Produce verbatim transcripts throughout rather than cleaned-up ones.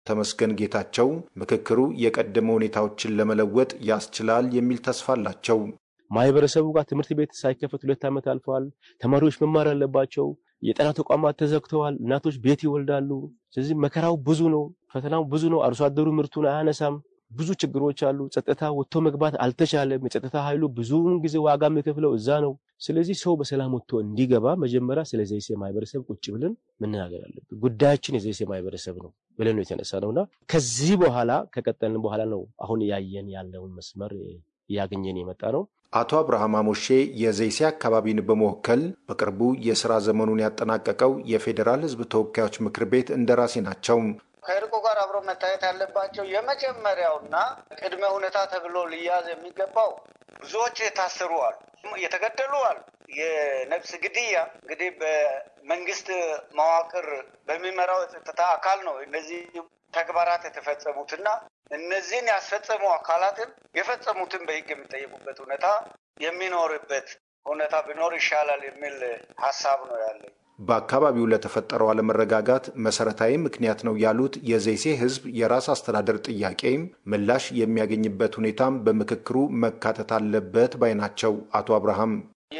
ተመስገን ጌታቸው ምክክሩ የቀደመ ሁኔታዎችን ለመለወጥ ያስችላል የሚል ተስፋ አላቸው። ማህበረሰቡ ጋር ትምህርት ቤት ሳይከፈት ሁለት ዓመት አልፈዋል። ተማሪዎች መማር አለባቸው። የጤና ተቋማት ተዘግተዋል። እናቶች ቤት ይወልዳሉ። ስለዚህ መከራው ብዙ ነው፣ ፈተናው ብዙ ነው። አርሶ አደሩ ምርቱን አያነሳም። ብዙ ችግሮች አሉ። ጸጥታ ወጥቶ መግባት አልተቻለም። የጸጥታ ኃይሉ ብዙውን ጊዜ ዋጋ የሚከፍለው እዛ ነው። ስለዚህ ሰው በሰላም ወጥቶ እንዲገባ መጀመሪያ ስለ ዘይሴ ማህበረሰብ ቁጭ ብለን መነጋገር አለብን። ጉዳያችን የዘይሴ ማህበረሰብ ነው ብለን ነው የተነሳነውና ከዚህ በኋላ ከቀጠልን በኋላ ነው አሁን ያየን ያለውን መስመር ያገኘን የመጣ ነው። አቶ አብርሃም አሞሼ የዘይሴ አካባቢን በመወከል በቅርቡ የሥራ ዘመኑን ያጠናቀቀው የፌዴራል ሕዝብ ተወካዮች ምክር ቤት እንደራሴ ናቸው። ከእርቁ ጋር አብሮ መታየት ያለባቸው የመጀመሪያውና ቅድመ ሁኔታ ተብሎ ሊያዝ የሚገባው ብዙዎች የታሰሩ አሉ፣ የተገደሉ አሉ። የነፍስ ግድያ እንግዲህ በመንግስት መዋቅር በሚመራው የጸጥታ አካል ነው እነዚህ ተግባራት የተፈጸሙትና እነዚህን ያስፈጸሙ አካላትን የፈጸሙትን በሕግ የሚጠየቁበት ሁኔታ የሚኖርበት ሁኔታ ቢኖር ይሻላል የሚል ሐሳብ ነው ያለኝ። በአካባቢው ለተፈጠረው አለመረጋጋት መሰረታዊ ምክንያት ነው ያሉት የዘይሴ ህዝብ የራስ አስተዳደር ጥያቄ ምላሽ የሚያገኝበት ሁኔታም በምክክሩ መካተት አለበት ባይ ናቸው። አቶ አብርሃም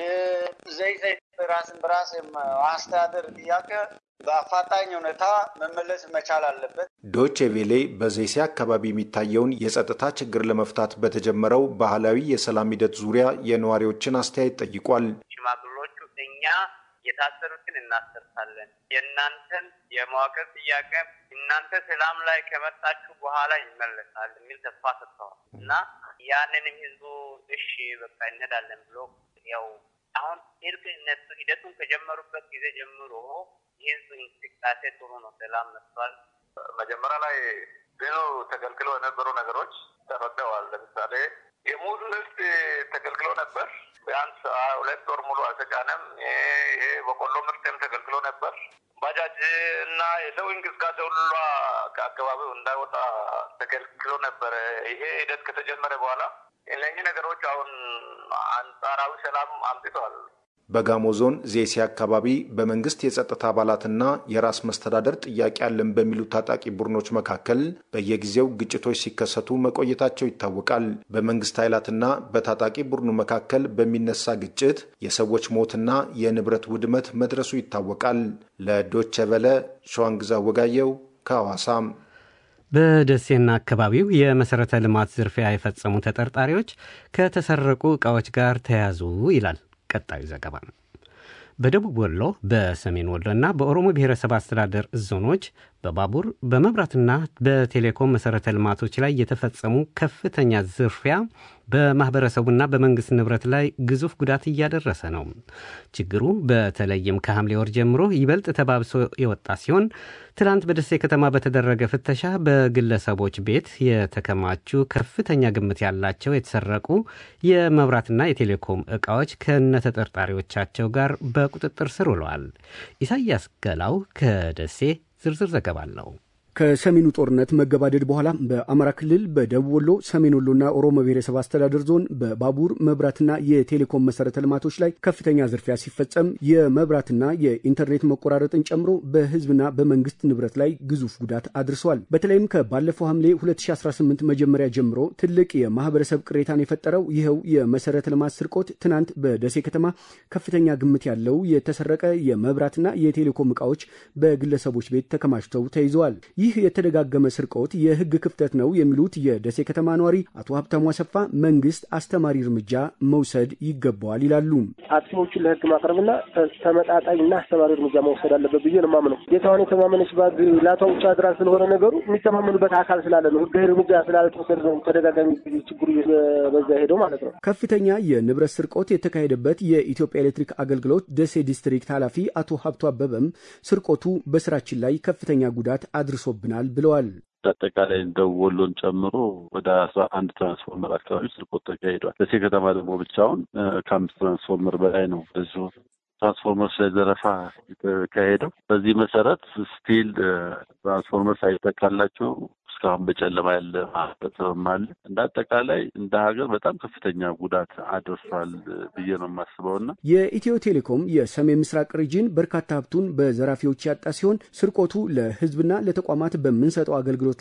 የዘይሴ ራስን በራስ አስተዳደር ጥያቄ በአፋጣኝ ሁኔታ መመለስ መቻል አለበት። ዶቼ ቬሌ በዘይሴ አካባቢ የሚታየውን የጸጥታ ችግር ለመፍታት በተጀመረው ባህላዊ የሰላም ሂደት ዙሪያ የነዋሪዎችን አስተያየት ጠይቋል። ሽማግሌዎቹ እኛ የታሰሩትን እናስፈታለን፣ የእናንተን የመዋቅር ጥያቄ እናንተ ሰላም ላይ ከመጣችሁ በኋላ ይመለሳል የሚል ተስፋ ሰጥተዋል እና ያንንም ህዝቡ እሺ በቃ እንሄዳለን ብሎ ያው አሁን እርቅ እነሱ ሂደቱን ከጀመሩበት ጊዜ ጀምሮ የህዝቡ እንቅስቃሴ ጥሩ ነው፣ ሰላም መጥቷል። መጀመሪያ ላይ ብዙ ተከልክለው የነበሩ ነገሮች ተፈተዋል። ለምሳሌ የሙሉ ህዝብ ተከልክለው ነበር። ቢያንስ ሁለት ወር ሙሉ አልተጫነም። ይሄ በቆሎ ምርትም ተከልክሎ ነበር። ባጃጅ እና የሰው እንቅስቃሴ ሁሉ ከአካባቢው እንዳይወጣ ተከልክሎ ነበር። ይሄ ሂደት ከተጀመረ በኋላ እነዚህ ነገሮች አሁን አንጻራዊ ሰላም አምጥተዋል። በጋሞ ዞን ዜሴ አካባቢ በመንግስት የጸጥታ አባላትና የራስ መስተዳደር ጥያቄ አለን በሚሉ ታጣቂ ቡድኖች መካከል በየጊዜው ግጭቶች ሲከሰቱ መቆየታቸው ይታወቃል። በመንግስት ኃይላትና በታጣቂ ቡድኑ መካከል በሚነሳ ግጭት የሰዎች ሞትና የንብረት ውድመት መድረሱ ይታወቃል። ለዶቼ ቬለ ሸዋንግዛ ወጋየው ከሐዋሳም። በደሴና አካባቢው የመሰረተ ልማት ዝርፊያ የፈጸሙ ተጠርጣሪዎች ከተሰረቁ ዕቃዎች ጋር ተያዙ ይላል ቀጣዩ ዘገባ ነው። በደቡብ ወሎ፣ በሰሜን ወሎና በኦሮሞ ብሔረሰብ አስተዳደር ዞኖች በባቡር በመብራትና በቴሌኮም መሰረተ ልማቶች ላይ የተፈጸሙ ከፍተኛ ዝርፊያ በማህበረሰቡና በመንግስት ንብረት ላይ ግዙፍ ጉዳት እያደረሰ ነው። ችግሩ በተለይም ከሐምሌ ወር ጀምሮ ይበልጥ ተባብሶ የወጣ ሲሆን ትላንት በደሴ ከተማ በተደረገ ፍተሻ በግለሰቦች ቤት የተከማቹ ከፍተኛ ግምት ያላቸው የተሰረቁ የመብራትና የቴሌኮም ዕቃዎች ከነተጠርጣሪዎቻቸው ጋር በቁጥጥር ስር ውለዋል። ኢሳያስ ገላው ከደሴ ዝርዝር ዘገባ አለው። ከሰሜኑ ጦርነት መገባደድ በኋላ በአማራ ክልል በደቡብ ወሎ፣ ሰሜን ወሎና ኦሮሞ ብሔረሰብ አስተዳደር ዞን በባቡር መብራትና የቴሌኮም መሰረተ ልማቶች ላይ ከፍተኛ ዝርፊያ ሲፈጸም የመብራትና የኢንተርኔት መቆራረጥን ጨምሮ በህዝብና በመንግስት ንብረት ላይ ግዙፍ ጉዳት አድርሷል። በተለይም ከባለፈው ሐምሌ ሁለት ሺህ አስራ ስምንት መጀመሪያ ጀምሮ ትልቅ የማህበረሰብ ቅሬታን የፈጠረው ይኸው የመሰረተ ልማት ስርቆት ትናንት በደሴ ከተማ ከፍተኛ ግምት ያለው የተሰረቀ የመብራትና የቴሌኮም ዕቃዎች በግለሰቦች ቤት ተከማችተው ተይዘዋል። ይህ የተደጋገመ ስርቆት የህግ ክፍተት ነው የሚሉት የደሴ ከተማ ነዋሪ አቶ ሀብታሙ አሰፋ መንግስት አስተማሪ እርምጃ መውሰድ ይገባዋል ይላሉ። አጥፊዎቹን ለህግ ማቅረብና ተመጣጣኝና አስተማሪ እርምጃ መውሰድ አለበት ብዬ ነው የማምነው። ጌታውን የተማመነች ባግ ላቷው ብቻ አድራ ስለሆነ ነገሩ የሚተማመኑበት አካል ስላለ ነው ህጋዊ እርምጃ ስላልተወሰደ ነው ተደጋጋሚ ችግሩ በዛ ሄደው ማለት ነው። ከፍተኛ የንብረት ስርቆት የተካሄደበት የኢትዮጵያ ኤሌክትሪክ አገልግሎት ደሴ ዲስትሪክት ኃላፊ አቶ ሀብቱ አበበም ስርቆቱ በስራችን ላይ ከፍተኛ ጉዳት አድርሶ ብናል ብለዋል። አጠቃላይ ደቡብ ወሎን ጨምሮ ወደ አስራ አንድ ትራንስፎርመር አካባቢ ስርቆት ተካሂዷል። ደሴ ከተማ ደግሞ ብቻውን ከአምስት ትራንስፎርመር በላይ ነው በዚሁ ትራንስፎርመር ስለዘረፋ የተካሄደው። በዚህ መሰረት ስቲል ትራንስፎርመር ሳይተካላቸው እስከ እስካሁን በጨለማ ያለ ማህበረሰብም አለ። እንደ አጠቃላይ እንደ ሀገር በጣም ከፍተኛ ጉዳት አድርሷል ብዬ ነው የማስበውና የኢትዮ ቴሌኮም የሰሜን ምስራቅ ሪጅን በርካታ ሀብቱን በዘራፊዎች ያጣ ሲሆን ስርቆቱ ለህዝብና ለተቋማት በምንሰጠው አገልግሎት